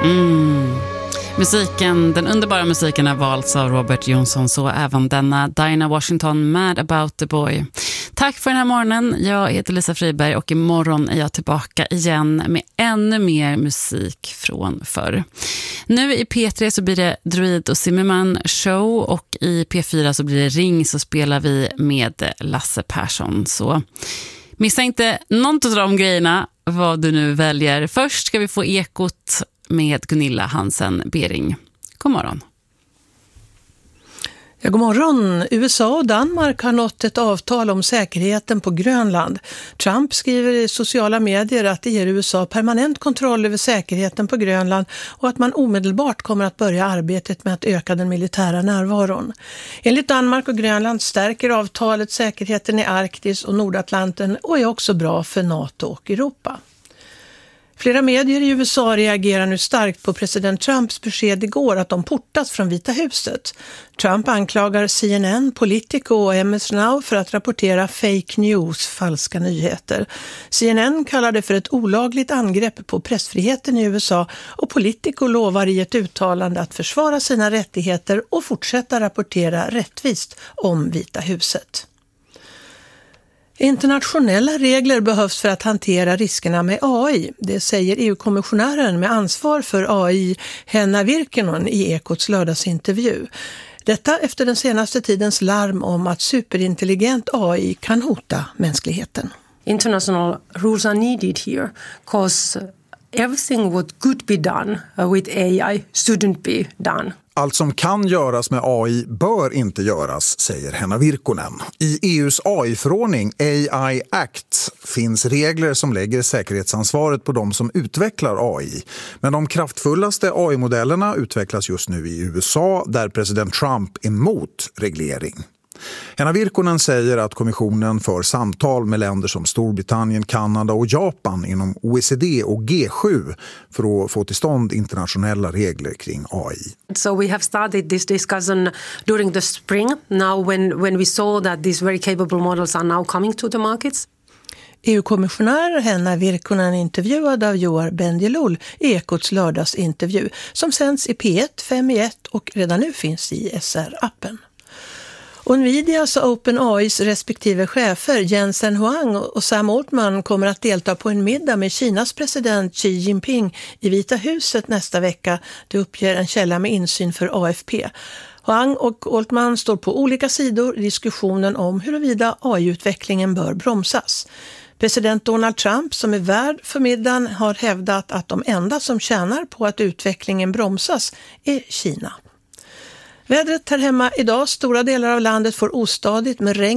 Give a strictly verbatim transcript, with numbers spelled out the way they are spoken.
Mm. Musiken, den underbara musiken har valts av Robert Jonsson, så även denna Dinah Washington, Mad About the Boy. Tack för den här morgonen. Jag heter Lisa Friberg och imorgon är jag tillbaka igen med ännu mer musik från förr. Nu i P tre så blir det Druid och Zimmerman show och i P fyra så blir det Ring, så spelar vi med Lasse Persson. Så missa inte något av de grejerna, vad du nu väljer. Först ska vi få Ekot med Gunilla Hansen Bering. God morgon. Ja, god morgon. U S A och Danmark har nått ett avtal om säkerheten på Grönland. Trump skriver i sociala medier att det ger U S A permanent kontroll över säkerheten på Grönland och att man omedelbart kommer att börja arbetet med att öka den militära närvaron. Enligt Danmark och Grönland stärker avtalet säkerheten i Arktis och Nordatlanten och är också bra för NATO och Europa. Flera medier i U S A reagerar nu starkt på president Trumps besked igår att de portas från Vita huset. Trump anklagar C N N, Politico och M S Now för att rapportera fake news, falska nyheter. C N N kallar det för ett olagligt angrepp på pressfriheten i U S A och Politico lovar i ett uttalande att försvara sina rättigheter och fortsätta rapportera rättvist om Vita huset. Internationella regler behövs för att hantera riskerna med A I. Det säger E U-kommissionären med ansvar för A I, Henna Virkkunen, i Ekots lördagsintervju. Detta efter den senaste tidens larm om att superintelligent A I kan hota mänskligheten. International rules are needed here because everything what could be done with A I shouldn't be done. Allt som kan göras med A I bör inte göras, säger Henna Virkkunen. I E U:s A I-förordning A I Act finns regler som lägger säkerhetsansvaret på de som utvecklar A I. Men de kraftfullaste A I-modellerna utvecklas just nu i U S A, där president Trump är emot reglering. Henna Virkkunen säger att kommissionen för samtal med länder som Storbritannien, Kanada och Japan inom O E C D och G sju för att få till stånd internationella regler kring A I. So we have started this discussion during the spring, now when, when we saw that these very capable models are now coming to the markets. E U-kommissionär Henna Virkkunen intervjuad av Joar Bendjelloul i Ekots lördagsintervju som sänds i P ett, fem i ett och redan nu finns i S R-appen. Och Nvidias och OpenAIs respektive chefer Jensen Huang och Sam Altman kommer att delta på en middag med Kinas president Xi Jinping i Vita huset nästa vecka. Det uppger en källa med insyn för A F P. Huang och Altman står på olika sidor i diskussionen om huruvida A I-utvecklingen bör bromsas. President Donald Trump, som är värd för middagen, har hävdat att de enda som tjänar på att utvecklingen bromsas är Kina. Vädret här hemma idag, stora delar av landet får ostadigt med regn